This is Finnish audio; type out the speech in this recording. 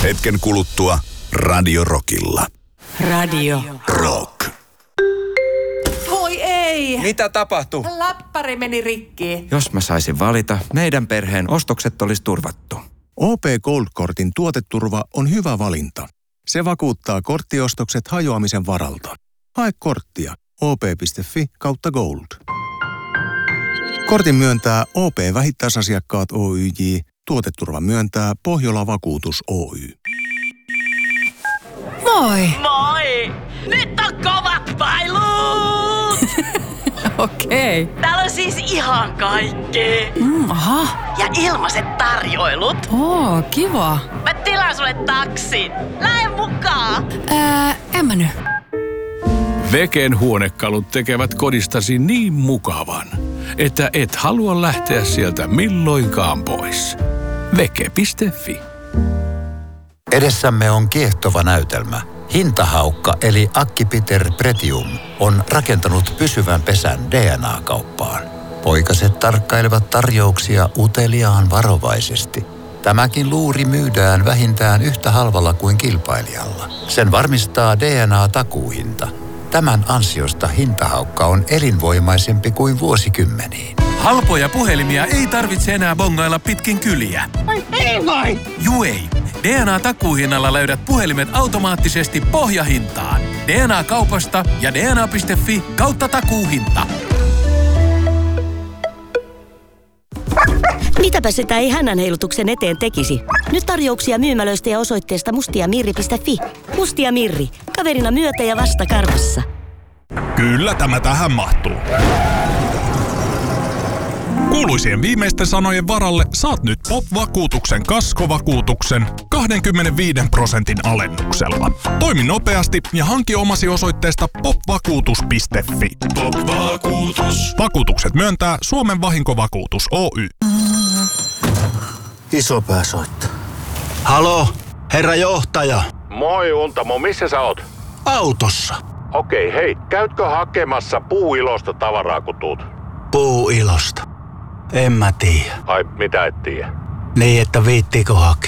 Hetken kuluttua Radio Rockilla. Radio Rock. Voi ei! Mitä tapahtui? Läppäri meni rikki. Jos mä saisin valita, meidän perheen ostokset olisi turvattu. OP Gold-kortin tuoteturva on hyvä valinta. Se vakuuttaa korttiostokset hajoamisen varalta. Hae korttia op.fi/gold. Kortin myöntää OP Vähittäisasiakkaat Oyj. Tuoteturva myöntää Pohjola Vakuutus Oy. Moi! Moi! Nyt on kovat pailut! Okei. Okay. Täällä on siis ihan kaikkea. Aha. Ja ilmaiset tarjoilut. Oo, kiva. Mä tilaan sulle taksin. Lähde mukaan. En mä nyt. Veken huonekalut tekevät kodistasi niin mukavan, että et halua lähteä sieltä milloinkaan pois. Veke.fi. Edessämme on kiehtova näytelmä. Hintahaukka eli Akki-Peter Pretium on rakentanut pysyvän pesän DNA-kauppaan. Poikaset tarkkailevat tarjouksia uteliaan varovaisesti. Tämäkin luuri myydään vähintään yhtä halvalla kuin kilpailijalla. Sen varmistaa DNA-takuuhinta. Tämän ansiosta hintahaukka on elinvoimaisempi kuin vuosikymmeniin. Halpoja puhelimia ei tarvitse enää bongailla pitkin kyliä. Ei vai! Juu ei. DNA-takuuhinnalla löydät puhelimet automaattisesti pohjahintaan. DNA-kaupasta ja dna.fi/takuuhinta. Mitäpä sitä ei hännänheilutuksen eteen tekisi? Nyt tarjouksia myymälöistä ja osoitteesta mustiamirri.fi. Mustia Mirri. Kaverina myötä ja vasta karvassa. Kyllä tämä tähän mahtuu. Kuuluisien viimeisten sanojen varalle saat nyt POP-vakuutuksen kaskovakuutuksen 25% alennuksella. Toimi nopeasti ja hanki omasi osoitteesta popvakuutus.fi. Pop-vakuutus. Vakuutukset myöntää Suomen Vahinkovakuutus Oy. Isopää soittaa. Halo, herra johtaja. Moi Untamo, missä sä oot? Autossa. Okei, hei, käytkö hakemassa Puuilosta tavaraa kun tuut? Puuilosta. En mä tiedä. Ai, mitä et tiedä? Niin, että viittiikö hakea?